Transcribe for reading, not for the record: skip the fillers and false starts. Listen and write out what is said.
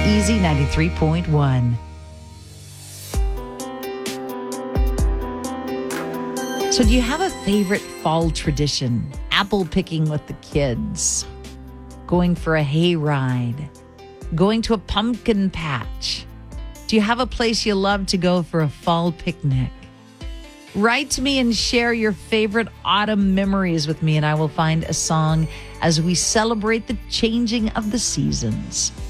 Easy 93.1. So do you have a favorite fall tradition? Apple picking with the kids, going for a hayride, going to a pumpkin patch. Do you have a place you love to go for a fall picnic? Write to me and share your favorite autumn memories with me, and I will find a song as we celebrate the changing of the seasons.